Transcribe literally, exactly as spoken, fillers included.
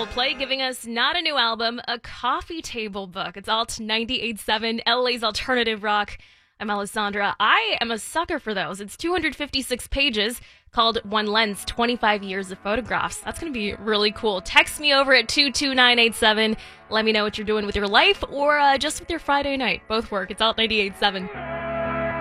Coldplay giving us not a new album, a coffee table book. It's Alt ninety-eight point seven, L A's alternative rock. I'm Alessandra. I am a sucker for those. It's two hundred fifty-six pages called One Lens, twenty-five years of photographs. That's going to be really cool. Text me over at two two nine eight seven. Let me know what you're doing with your life or uh, just with your Friday night. Both work. It's Alt ninety-eight point seven.